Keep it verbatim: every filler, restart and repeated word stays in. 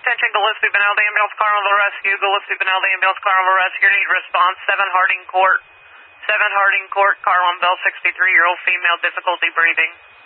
attention, Gillespie Benaldi Ambulance Car on the rescue. Gillespie Benaldi Ambulance Car on the rescue. Need response. seven Harding Court. seven Harding Court. Car on Bell, sixty-three-year-old female, difficulty breathing.